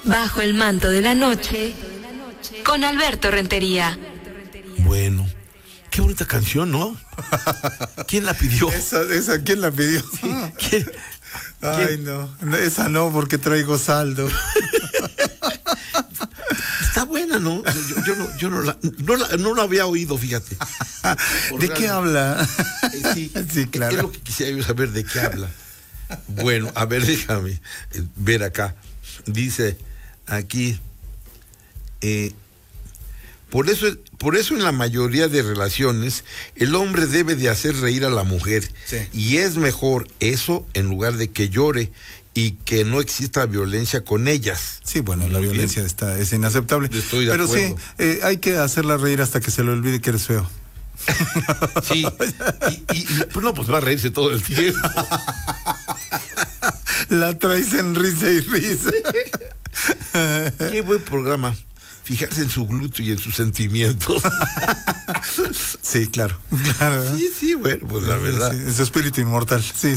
Bajo el manto de la noche, con Alberto Rentería. Bueno, qué bonita canción, ¿no? ¿Quién la pidió? Esa ¿quién la pidió? ¿Quién? Ay, no, esa no, porque traigo saldo. Está buena, ¿no? Yo no la había oído, fíjate. ¿De qué habla? Sí, sí, claro. Es lo que quisiera yo saber, ¿de qué habla? Bueno, a ver, déjame ver acá. Dice aquí, por eso en la mayoría de relaciones el hombre debe de hacer reír a la mujer. Sí. Y es mejor eso en lugar de que llore y que no exista violencia con ellas. Sí, bueno, la violencia es inaceptable. Estoy de acuerdo. Sí, hay que hacerla reír hasta que se le olvide que eres feo. Sí, y pues no, pues va a reírse todo el tiempo. La traes en risa y risa. Qué buen programa. Fijarse en su glúteo y en sus sentimientos. Sí, claro. Sí, bueno, pues la verdad. Sí, su espíritu inmortal. Sí.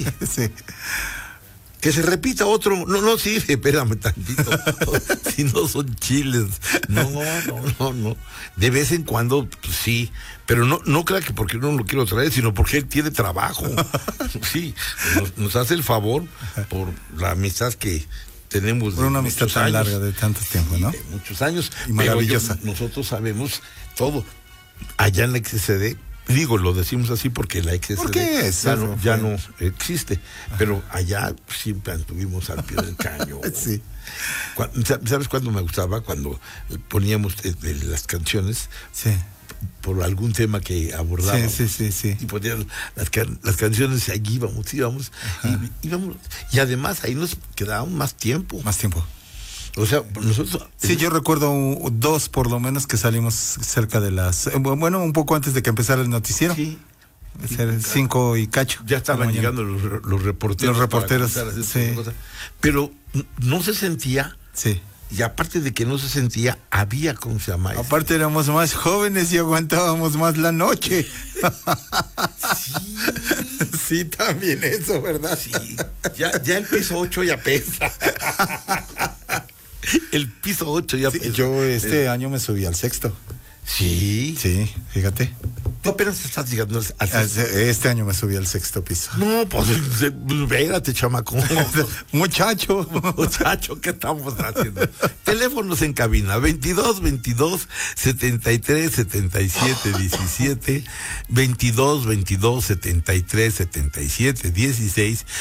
Que se repita otro. No sirve, espérame tantito. Si no son chiles. No. De vez en cuando, pues, sí. Pero no crea que porque no lo quiero traer, sino porque él tiene trabajo. Sí, nos hace el favor por la amistad que tenemos. Por una amistad tan larga de tanto tiempo, ¿no? De muchos años. Y maravillosa. Pero nosotros sabemos todo. Allá en la XCD, lo decimos así porque la XCD ¿por qué ya no existe. Pero allá siempre estuvimos al pie del caño. Sí. ¿Sabes cuándo me gustaba? Cuando poníamos las canciones. Sí. Por algún tema que abordábamos. Sí. Y ponían las canciones y allí íbamos. Y además ahí nos quedaba más tiempo. O sea, nosotros... Sí, yo recuerdo 2 por lo menos que salimos cerca de las... Bueno, un poco antes de que empezara el noticiero. Sí. 5 y cacho. Ya estaban llegando los reporteros. Los reporteros, sí. Pero no se sentía... Sí. Y aparte de que no se sentía, había, ¿cómo se llama? Aparte éramos más jóvenes y aguantábamos más la noche. Sí, también eso, ¿verdad? Sí. Ya el piso 8 ya pesa. El piso 8 ya pesa. Yo año me subí al 6º. Sí. Sí, fíjate. Tú apenas estás llegando al este año me subí al 6º piso. No, pues espérate, chamaco. Muchacho, ¿qué estamos haciendo? Teléfonos en cabina: 22 73 77 17, 22 73 77 16.